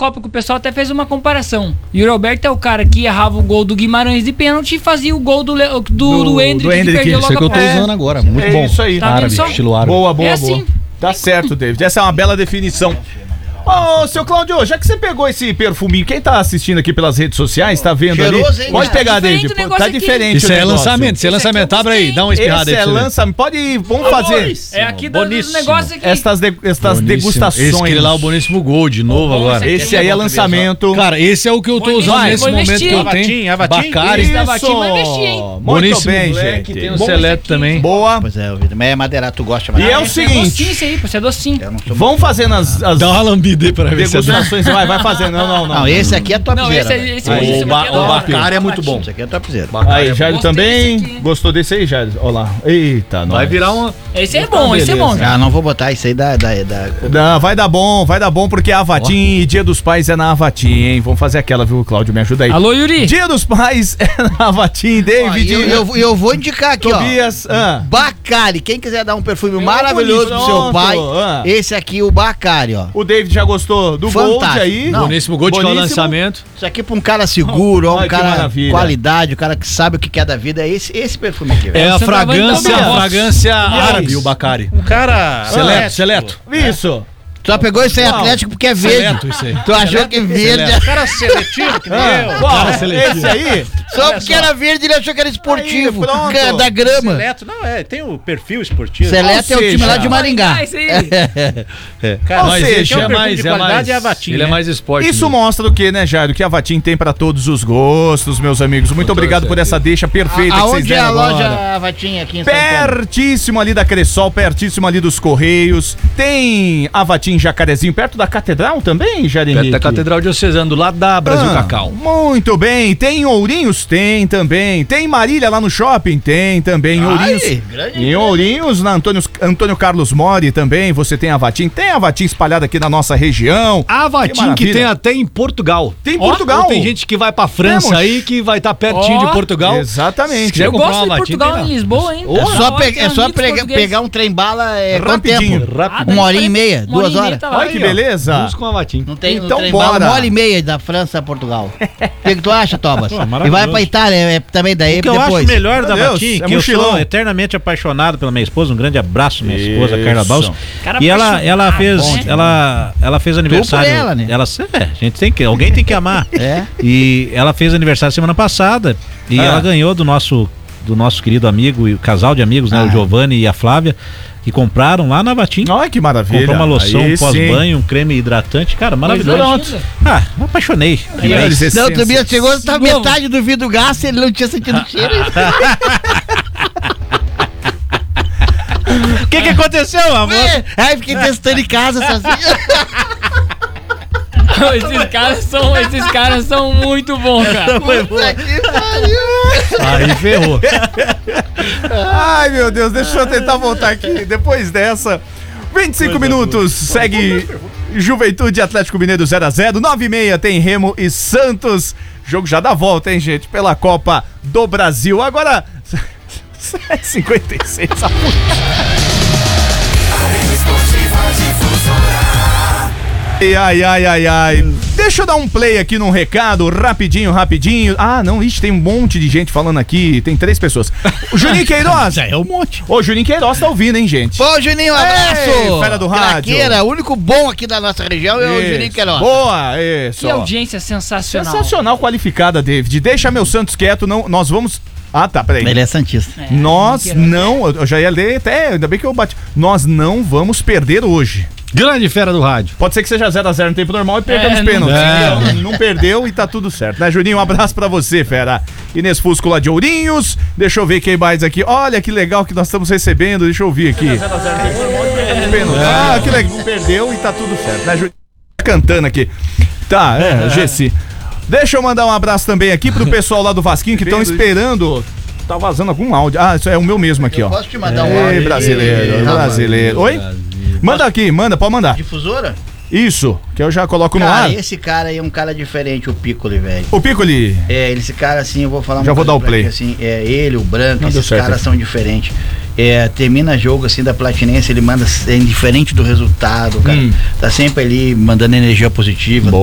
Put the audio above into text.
Copa que o pessoal até fez uma comparação. Yuri Alberto é o cara que errava o gol do Guimarães de pênalti e fazia o gol do Endrick, que perdeu isso logo é que eu tô usando agora. Muito bom. Isso aí. Tá vendo Árabe, só? estilo árabe. Boa, boa, É boa. assim. Tá certo, David. Essa é uma bela definição. Ô, seu Cláudio, já que você pegou esse perfuminho, quem tá assistindo aqui pelas redes sociais, tá vendo Cheiroso, ali? hein, Pode cara? pegar, Diferente David. o negócio Tá aqui. diferente Isso o é negócio. lançamento, isso é lançamento. aqui eu Abre aí, gostei. dá uma espirrada Esse aí é pra você ver. lançamento. Pode, vamos fazer É aqui dos negócios aqui. estas Boníssimo. degustações. Esse aquele lá, o Boníssimo Gold, de novo Bom, agora. Esse aí é lançamento. Cara, esse é o que eu tô Boníssimo, usando nesse vou momento investir. que eu tenho. Avatim. Bacari. Esse da Vatim vai investir, hein? Muito Boníssimo bem, Black, gente. tem o Bom, Seleto também. Boa. Pois é, mas é madeirado, tu gosta E mais. é o Esse é seguinte, docinho esse aí, pô, esse é docinho. Eu não sou vamos fazendo as Dá uma lambida aí pra ver se é bom. degustações. Vai fazendo. Não. Não, esse aqui é Não, topzera. esse Aí, O Bacari é muito bom. Esse aqui é topzera. Aí, Jairo Gostei também. desse aqui. Gostou desse aí, Jairo? Olha lá. Eita, Vai nós. virar uma... Esse é bom, esse é bom. beleza. Ah, não vou botar isso aí da... Não, vai dar bom, porque a Avatim e Dia dos Pais é na Avatim, hein? Vamos fazer aquela, viu, Cláudio? Me ajuda aí. Alô, Yuri. Dia dos Pais é na Avatim, David. Eu vou indicar aqui, Tobias. ó. Bacari. Quem quiser dar um perfume maravilhoso pro seu pronto. pai, esse aqui, o Bacari, ó. O David já gostou do Gold Fantástico. aí. Não. Boníssimo Gold, que é o Boníssimo. lançamento. Isso aqui pra um cara seguro, ó, Ai, um que cara maravilha. qualidade, o cara que sabe o que é da vida, é esse perfume aqui, velho. É a centroavante fragrância, também, ó. fragrância árabe, o Bacari. Um cara... Seleto. Isso. Tu só pegou esse aí Atlético porque é verde. Seleto, isso aí. Tu achou que verde... Um cara seletivo que nem eu. Qual? seletivo. Esse aí? Só porque era verde ele achou que era esportivo. Aí, pronto. Cara, da grama. Seleto, não, tem o perfil esportivo. Seleto é o time lá de Maringá. Ah, esse aí. Cara, Ou Mas seja, esse tem um é perfil mais, de é qualidade mais, é a Avatim, ele é né? mais esporte. Isso mesmo. mostra o que, né, Jairo? Que a Avatim tem pra todos os gostos, meus amigos. Muito obrigado por essa deixa perfeita que vocês Aonde é deram a agora. loja Avatim aqui em São Paulo? Pertíssimo ali da Cressol, pertíssimo ali dos Correios. Tem Avatim Jacarezinho, perto da Catedral também, Jair Perto Henrique? da Catedral Diocesana, do lado da Brasil Cacau. Muito bem. Tem Ourinhos? Tem também. Tem Marília lá no shopping? Tem também. Em Ourinhos. grande Em Ourinhos, na Antônio Carlos Mori também, você tem Avatim. Tem Avatim espalhada aqui na nossa região. A Avatim que maravilha. tem até em Portugal. Tem em Ó, Portugal? Tem gente que vai pra França Temos. aí, que vai estar pertinho Ó, de Portugal. Exatamente. Se quiser Eu comprar gosto uma de Avatim, Portugal tem lá. em Lisboa, hein? É só pegar um trem-bala, quanto Rapidinho. tempo? Rápido. 1h30, 2 horas? Olha que beleza. Busca uma Avatim. Não tem Então um trem-bala, bora. 1h30 da França a Portugal. O que tu acha, Thomas? E maravilhoso. vai pra Itália, também daí O que eu depois. acho melhor da Meu Deus, Avatim, é que eu mochilão. sou eternamente apaixonado pela minha esposa, um grande abraço minha esposa, Isso. Carla Baus. Cara E ela apaixonado, fez, bom, né? ela fez aniversário. por ela, né? A gente tem que, alguém tem que amar. É. E ela fez aniversário semana passada e ela ganhou do nosso querido amigo e o casal de amigos, né, o Giovanni e a Flávia, que compraram lá na Avatim. Olha que maravilha. Comprou uma loção Aí pós-banho, um creme hidratante, cara, maravilhoso. Pronto. Me apaixonei. Não, o Tobias chegou, tava metade do vidro gasto, ele não tinha sentido cheiro. O que aconteceu, amor? Aí fiquei testando em casa sozinho. Esses caras são muito bons, cara. Puta que pariu. Aí ferrou. Ai, meu Deus, deixa eu tentar voltar aqui. Depois dessa, 25 minutos, segue Juventude Atlético Mineiro 0x0, 9h30 tem Remo e Santos. Jogo já dá volta, hein, gente, pela Copa do Brasil. Agora, 7h56. Ai. Deixa eu dar um play aqui num recado, rapidinho. Ah, não, ixi, tem um monte de gente falando aqui, tem 3 pessoas. O Juninho Queiroz. Já é um monte. Ô, Juninho Queiroz tá ouvindo, hein, gente? Pô, Juninho, um abraço. Ei, fera do rádio. Craqueira, o único bom aqui da nossa região é o Isso. Juninho Queiroz. Boa, isso. Que audiência sensacional. Sensacional, qualificada, David. Deixa meu Santos quieto, não, nós vamos... Ah, tá, peraí. Ele é santista. Nós não, eu já ia ler até, ainda bem que eu bati. Nós não vamos perder hoje. Grande fera do rádio. Pode ser que seja 0x0 no tempo normal e perca nos pênaltis. Não perdeu e tá tudo certo. Né, Juninho? Um abraço pra você, fera. Inês Fusco lá de Ourinhos. Deixa eu ver quem mais aqui. Olha que legal que nós estamos recebendo. Deixa eu ouvir aqui. 0x0 no tempo normal e perca nos pênaltis. Ah, que legal. Não perdeu e tá tudo certo. Né, Juninho? Tá cantando aqui. Tá, Gessi. Deixa eu mandar um abraço também aqui pro pessoal lá do Vasquinho que estão esperando. Tá vazando algum áudio. Ah, isso é o meu mesmo aqui, ó. Posso te mandar um Ei, áudio? brasileiro. Oi? Manda aqui, pode mandar. Difusora? Isso, que eu já coloco no ar. Esse cara aí é um cara diferente, o Piccoli, velho. O Piccoli. Esse cara, assim, eu vou falar uma Já vou coisa dar o pra play. ti, assim, ele, o Branco, Não deu esses certo caras aqui. são diferentes. Termina jogo, assim, da Platinense, ele manda, indiferente do resultado, cara. Tá sempre ali, mandando energia positiva.